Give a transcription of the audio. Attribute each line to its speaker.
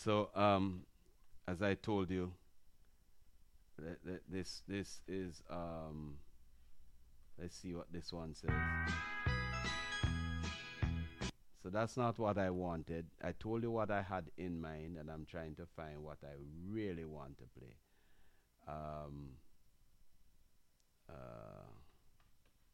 Speaker 1: So, as I told you, this is let's see what this one says. So that's not what I wanted. I told you what I had in mind, and I'm trying to find what I really want to play. Um,